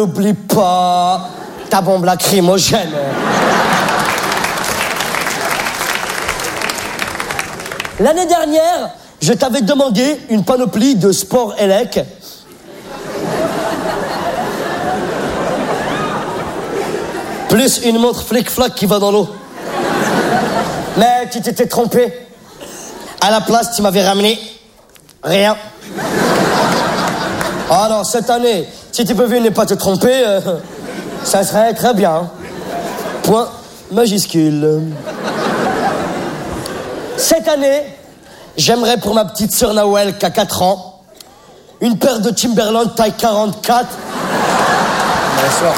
N'oublie pas ta bombe lacrymogène. L'année dernière, je t'avais demandé une panoplie de sport élec. Plus une montre flic-flac qui va dans l'eau. Mais tu t'étais trompé. À la place, tu m'avais ramené rien. Alors, cette année, si tu pouvais ne pas te tromper, ça serait très bien. Point majuscule. Cette année, j'aimerais pour ma petite sœur Nawel, qui a 4 ans, une paire de Timberland taille 44. Bonsoir.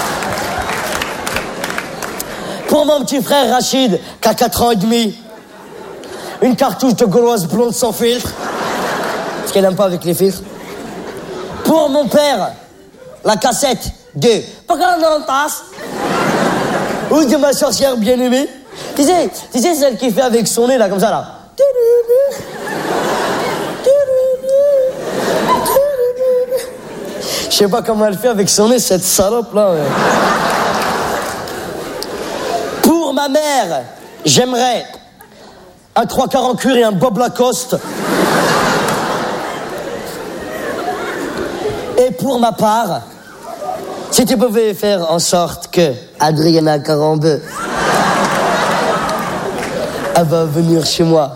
Pour mon petit frère Rachid, qui a 4 ans et demi, une cartouche de gauloise blonde sans filtre, parce qu'elle n'aime pas avec les filtres. Pour mon père, la cassette de Pocahontas ou de ma sorcière bien-aimée. Tu sais celle qui fait avec son nez, là, comme ça, là. Je sais pas comment elle fait avec son nez, cette salope, là. Pour ma mère, j'aimerais un 3/4 en cuir et un Bob Lacoste. Et pour ma part, si tu pouvais faire en sorte que Adriana Carambeu, elle va venir chez moi.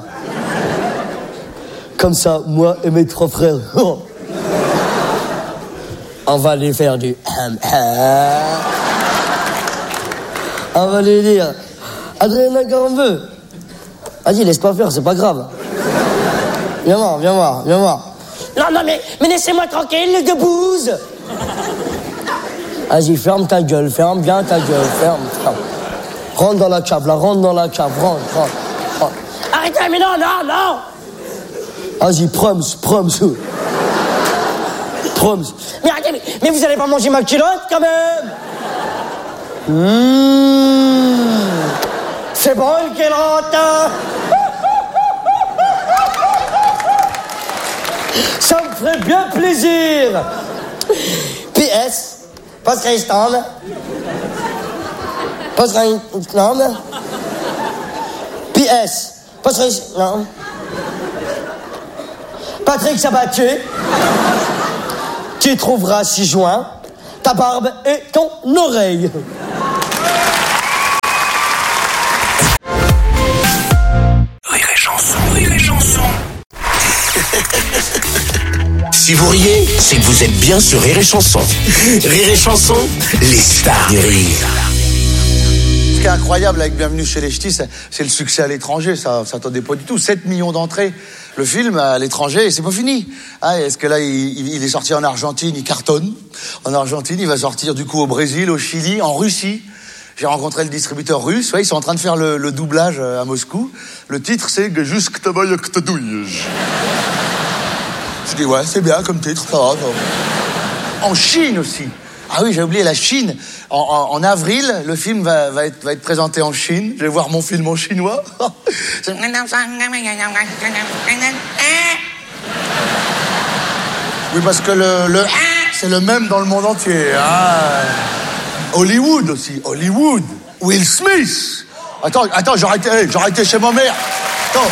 Comme ça, moi et mes 3 frères, on va lui faire du... On va lui dire, Adriana Carambeu, vas-y, laisse pas faire, c'est pas grave. Viens voir. Non, mais laissez-moi tranquille, les deux bouses. Vas-y, ferme ta gueule, ferme bien ta gueule, ferme. Rentre dans la cave, rentre. Arrêtez, mais non. Vas-y, proms. Mais arrêtez, mais vous allez pas manger ma culotte, quand même. C'est bon, une culotte. Ça me ferait bien plaisir. PS, poste stand. PS, poste stand. Patrick Sabatier, tu trouveras 6 juin ta barbe et ton oreille. Rire et chanson. Si vous riez, c'est que vous êtes bien sur Rire et Chanson. Rire et Chanson, les stars du rire. Ce qui est incroyable avec Bienvenue chez les Ch'tis, c'est le succès à l'étranger. Ça s'attendait pas du tout. 7 millions d'entrées, le film à l'étranger, et c'est pas fini. Est-ce que là, il est sorti en Argentine, il cartonne. En Argentine, il va sortir du coup au Brésil, au Chili, en Russie. J'ai rencontré le distributeur russe. Ouais, ils sont en train de faire le doublage à Moscou. Le titre, c'est « Jusque te voye que te douille ». Je dis, ouais, c'est bien comme titre, ça va. En Chine aussi. Ah oui, j'ai oublié la Chine. En avril, le film va être présenté en Chine. Je vais voir mon film en chinois. Oui, parce que le c'est le même dans le monde entier. Hollywood aussi, Hollywood. Will Smith. Attends, j'aurais été chez ma mère. Attends,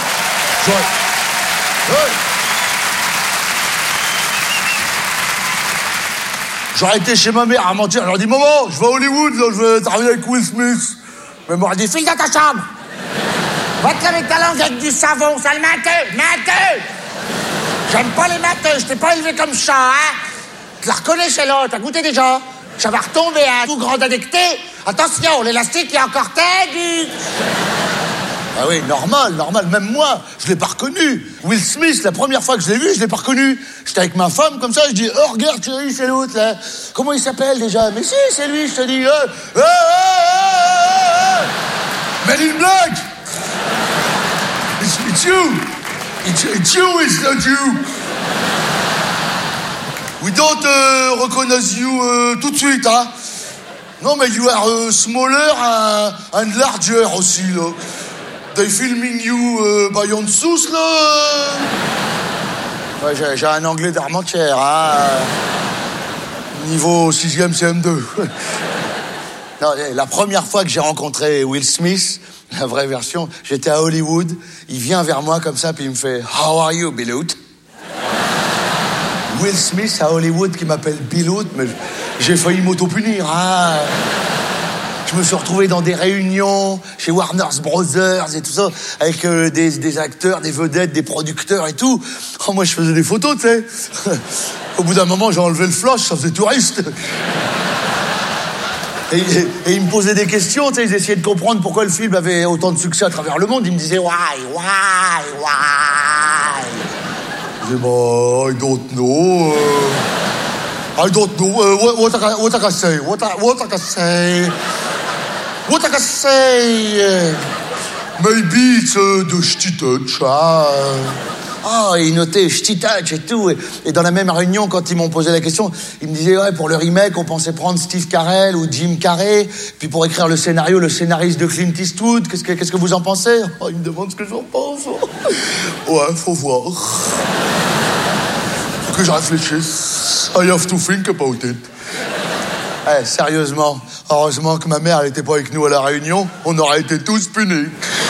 J'aurais été chez ma mère à mentir. Je leur dis, maman, je vais à Hollywood, là, je vais travailler avec Will Smith. Mais moi, elle dit, file dans ta chambre. Va te laver ta langue avec du savon, sale matheux. J'aime pas les matheux, je t'ai pas élevé comme ça, hein. Tu la reconnais, celle-là, t'as goûté déjà. Ça va retomber, hein, tout grand addicté. Attention, l'élastique est encore tenu. Ah oui, normal, même moi, je l'ai pas reconnu. Will Smith, la première fois que je l'ai vu, je l'ai pas reconnu. J'étais avec ma femme, comme ça, je dis, oh, regarde, chérie, c'est l'autre, là. Comment il s'appelle, déjà? Mais si, c'est lui, je te dis, Men in Black! It's you! It's you, it's not you! We don't recognize you tout de suite, hein? Non, mais you are smaller and larger aussi, là. They filming you by on sauce, là. Ouais, j'ai un anglais d'Armentières, hein. Niveau 6e CM2. Non, la première fois que j'ai rencontré Will Smith, la vraie version, j'étais à Hollywood, il vient vers moi comme ça, puis il me fait « How are you, Bilout ?» Will Smith à Hollywood qui m'appelle Bilout, mais j'ai failli m'auto-punir, hein. Je me suis retrouvé dans des réunions chez Warner Brothers et tout ça, avec des acteurs, des vedettes, des producteurs et tout. Oh, moi, je faisais des photos, tu sais. Au bout d'un moment, j'ai enlevé le flash, ça faisait touriste. Et ils me posaient des questions, tu sais, ils essayaient de comprendre pourquoi le film avait autant de succès à travers le monde. Ils me disaient « Why? Je disais « Bah, I don't know. I don't know. What I can say? What I can say? What I can say? Maybe it's the shitty touch. Ah, il notait shitty touch et tout. Et dans la même réunion, quand ils m'ont posé la question, ils me disaient, ouais, pour le remake, on pensait prendre Steve Carell ou Jim Carrey. Puis pour écrire le scénario, le scénariste de Clint Eastwood. Qu'est-ce que vous en pensez? Oh, ils me demandent ce que j'en pense. Ouais, faut voir. Faut que je réfléchisse. I have to think about it. Sérieusement, heureusement que ma mère, elle était pas avec nous à la réunion. On aurait été tous punis.